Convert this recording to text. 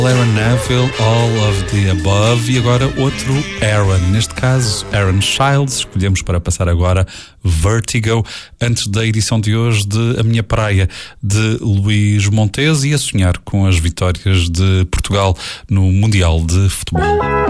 Aaron Neville, All of the Above, e agora outro Aaron, neste caso Aaron Childs. Escolhemos para passar agora Vertigo, antes da edição de hoje de A Minha Praia, de Luís Montes, e a sonhar com as vitórias de Portugal no Mundial de Futebol.